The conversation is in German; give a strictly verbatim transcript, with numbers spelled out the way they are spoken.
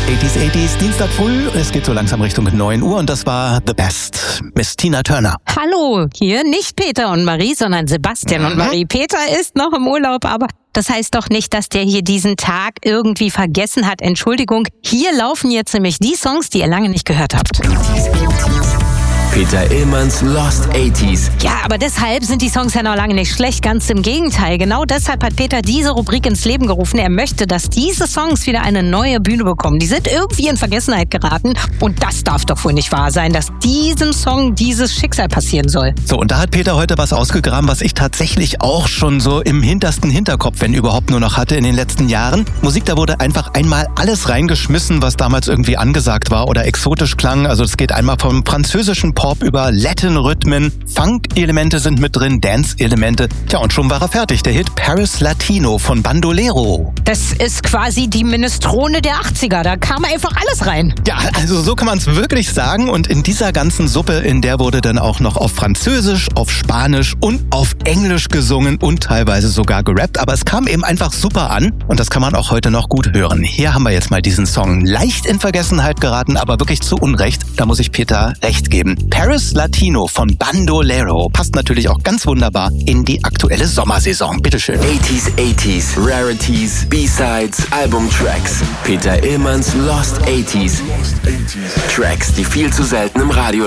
achtziger, achtziger, Dienstag früh. Es geht so langsam Richtung neun Uhr und das war The Best. Miss Tina Turner. Hallo, hier nicht Peter und Marie, sondern Sebastian und Marie. Peter ist noch im Urlaub, aber das heißt doch nicht, dass der hier diesen Tag irgendwie vergessen hat. Entschuldigung, hier laufen jetzt nämlich die Songs, die ihr lange nicht gehört habt. Peter Illmanns Lost achtziger. Ja, aber deshalb sind die Songs ja noch lange nicht schlecht, ganz im Gegenteil. Genau deshalb hat Peter diese Rubrik ins Leben gerufen. Er möchte, dass diese Songs wieder eine neue Bühne bekommen. Die sind irgendwie in Vergessenheit geraten und das darf doch wohl nicht wahr sein, dass diesem Song dieses Schicksal passieren soll. So, und da hat Peter heute was ausgegraben, was ich tatsächlich auch schon so im hintersten Hinterkopf, wenn überhaupt, nur noch hatte in den letzten Jahren. Musik, da wurde einfach einmal alles reingeschmissen, was damals irgendwie angesagt war oder exotisch klang. Also es geht einmal vom französischen Pop über Latin-Rhythmen, Funk-Elemente sind mit drin, Dance-Elemente. Tja, und schon war er fertig, der Hit Paris Latino von Bandolero. Das ist quasi die Minestrone der achtziger, da kam einfach alles rein. Ja, also so kann man es wirklich sagen. Und in dieser ganzen Suppe, in der wurde dann auch noch auf Französisch, auf Spanisch und auf Englisch gesungen und teilweise sogar gerappt. Aber es kam eben einfach super an und das kann man auch heute noch gut hören. Hier haben wir jetzt mal diesen Song leicht in Vergessenheit geraten, aber wirklich zu Unrecht. Da muss ich Peter recht geben. Paris Latino von Bandolero passt natürlich auch ganz wunderbar in die aktuelle Sommersaison. Bitteschön. achtziger, achtziger, Rarities, B-Sides, Albumtracks. Peter Illmanns Lost achtziger. Tracks, die viel zu selten im Radio